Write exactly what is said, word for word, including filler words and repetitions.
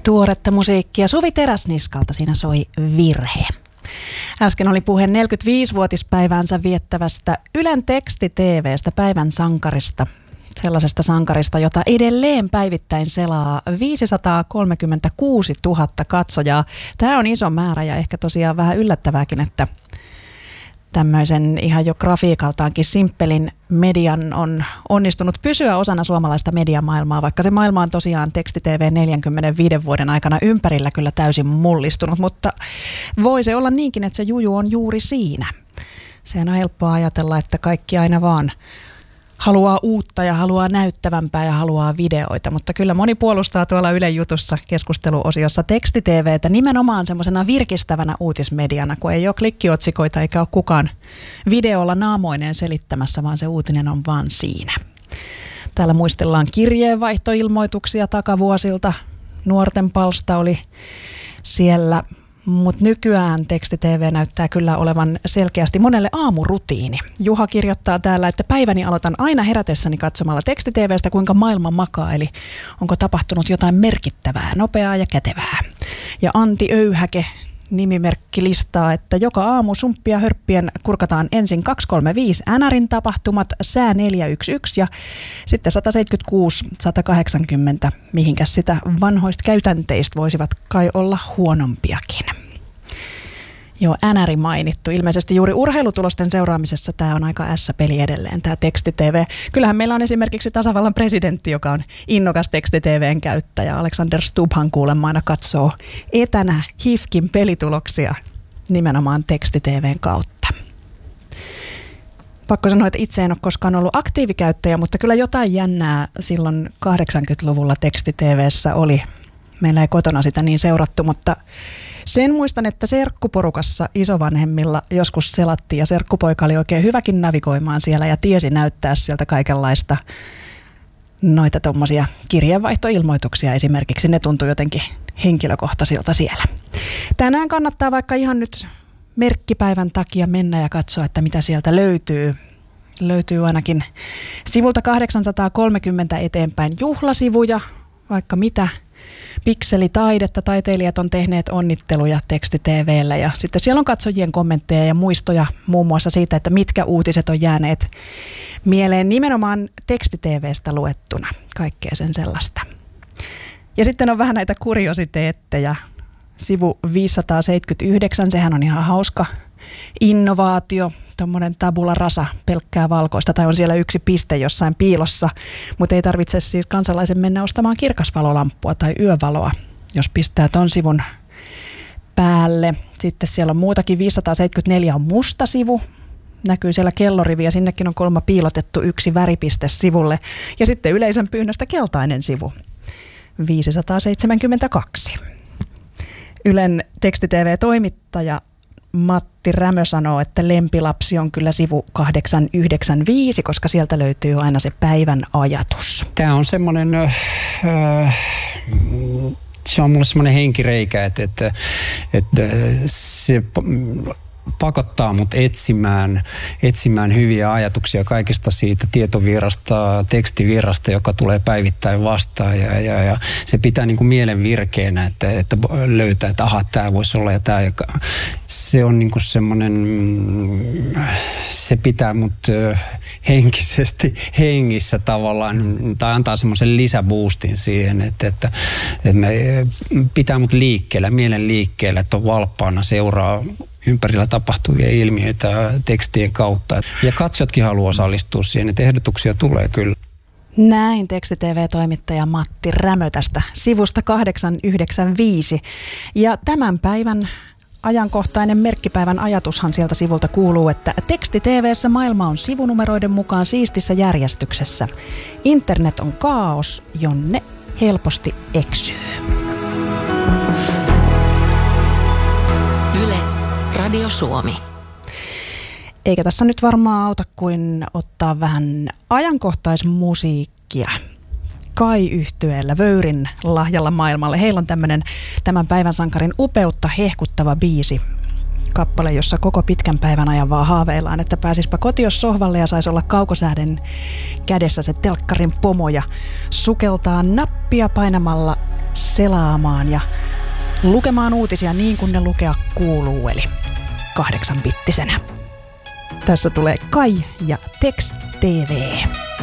tuoretta musiikkia. Suvi Teräsniskalta siinä soi Virhe. Äsken oli puhe neljäkymmentäviisivuotispäiväänsä viettävästä Ylen teksti-T V:stä, päivän sankarista. Sellaisesta sankarista, jota edelleen päivittäin selaa viisisataakolmekymmentäkuusituhatta katsojaa. Tämä on iso määrä ja ehkä tosiaan vähän yllättävääkin, että tämmöisen ihan jo grafiikaltaankin simppelin median on onnistunut pysyä osana suomalaista mediamaailmaa, vaikka se maailma on tosiaan teksti-T V neljänkymmenenviiden vuoden aikana ympärillä kyllä täysin mullistunut, mutta voi se olla niinkin, että se juju on juuri siinä. Sehän on helppoa ajatella, että kaikki aina vaan haluaa uutta ja haluaa näyttävämpää ja haluaa videoita, mutta kyllä moni puolustaa tuolla Ylen jutussa keskusteluosiossa teksti-T V:tä nimenomaan semmoisena virkistävänä uutismediana, kun ei ole klikkiotsikoita eikä ole kukaan videolla naamoineen selittämässä, vaan se uutinen on vaan siinä. Täällä muistellaan kirjeenvaihtoilmoituksia takavuosilta. Nuorten palsta oli siellä. Mutta nykyään teksti-T V näyttää kyllä olevan selkeästi monelle aamurutiini. Juha kirjoittaa täällä, että päiväni aloitan aina herätessäni katsomalla teksti-T V:stä, kuinka maailma makaa, eli onko tapahtunut jotain merkittävää, nopeaa ja kätevää. Ja Antti Öyhäke nimimerkki listaa, että joka aamu sumppia hörppien kurkataan ensin kaksisataakolmekymmentäviisi Änärin tapahtumat, sää neljä yksi yksi ja sitten sata seitsemänkymmentäkuusi sata kahdeksankymmentä, mihinkäs sitä vanhoista käytänteistä voisivat kai olla huonompiakin. Joo, Änäri mainittu. Ilmeisesti juuri urheilutulosten seuraamisessa tämä on aika ässä-peli edelleen, tämä teksti-T V. Kyllähän meillä on esimerkiksi tasavallan presidentti, joka on innokas teksti-T V:n käyttäjä. Alexander Stubbhan kuulemma aina katsoo etänä H I F K:n pelituloksia nimenomaan teksti-T V:n kautta. Pakko sanoa, että itse en ole koskaan ollut aktiivikäyttäjä, mutta kyllä jotain jännää silloin kahdeksankymmentäluvulla teksti-T V:ssä oli. Meillä ei kotona sitä niin seurattu, mutta sen muistan, että serkkuporukassa isovanhemmilla joskus selattiin ja serkkupoika oli oikein hyväkin navigoimaan siellä ja tiesi näyttää sieltä kaikenlaista noita tommosia kirjeenvaihtoilmoituksia esimerkiksi. Ne tuntui jotenkin henkilökohtaisilta siellä. Tänään kannattaa vaikka ihan nyt merkkipäivän takia mennä ja katsoa, että mitä sieltä löytyy. Löytyy ainakin sivulta kahdeksansataakolmekymmentä eteenpäin juhlasivuja, vaikka mitä. Pikselitaidetta, taiteilijat on tehneet onnitteluja teksti-T V:llä ja sitten siellä on katsojien kommentteja ja muistoja muun muassa siitä, että mitkä uutiset on jääneet mieleen nimenomaan teksti-T V:stä luettuna, kaikkea sen sellaista. Ja sitten on vähän näitä kuriositeetteja. Sivu viisisataaseitsemänkymmentäyhdeksän, sehän on ihan hauska innovaatio, tuommoinen tabula rasa, pelkkää valkoista, tai on siellä yksi piste jossain piilossa, mutta ei tarvitse siis kansalaisen mennä ostamaan kirkasvalolamppua tai yövaloa, jos pistää ton sivun päälle. Sitten siellä on muutakin, viisisataaseitsemänkymmentäneljä on musta sivu, näkyy siellä kellorivi ja sinnekin on kolma piilotettu yksi väripiste sivulle, ja sitten yleisön pyynnöstä keltainen sivu, viisisataaseitsemänkymmentäkaksi. Ylen teksti-T V-toimittaja Matti Rämö sanoo, että lempilapsi on kyllä sivu kahdeksansataayhdeksänkymmentäviisi, koska sieltä löytyy aina se päivän ajatus. Tämä on semmoinen, äh, se on mulle semmoinen henkireikä, että, että, että se pakottaa mut etsimään, etsimään hyviä ajatuksia kaikesta siitä tietovirrasta, tekstivirrasta, joka tulee päivittäin vastaan. Ja, ja, ja se pitää niin kuin mielen virkeänä, että, että löytää, että aha, tämä voisi olla ja tämä. Se on niin kuin semmoinen, se pitää mut henkisesti hengissä tavallaan, tai antaa semmoisen lisäboostin siihen, että, että, että me pitää mut liikkeellä, mielen liikkeellä, että on valppaana seuraa ympärillä tapahtuvia ilmiöitä tekstien kautta. Ja katsojatkin haluaa osallistua siihen, että ehdotuksia tulee kyllä. Näin teksti-T V-toimittaja Matti Rämö tästä sivusta kahdeksansataayhdeksänkymmentäviisi. Ja tämän päivän ajankohtainen merkkipäivän ajatushan sieltä sivulta kuuluu, että teksti-T V:ssä maailma on sivunumeroiden mukaan siistissä järjestyksessä. Internet on kaos, jonne helposti eksyy. Yle, Radio Suomi. Eikä tässä nyt varmaan auta kuin ottaa vähän ajankohtaismusiikkia. Kai-yhtyeellä Vöyrin lahjalla maailmalle. Heillä on tämmöinen tämän päivän sankarin upeutta hehkuttava biisi. Kappale, jossa koko pitkän päivän ajan vaan haaveillaan, että pääsispä kotios sohvalle ja saisi olla kaukosääden kädessä se telkkarin pomo ja sukeltaa nappia painamalla selaamaan ja lukemaan uutisia niin kuin ne lukea kuuluu, eli kahdeksanbittisenä. Tässä tulee Kai ja Text T V.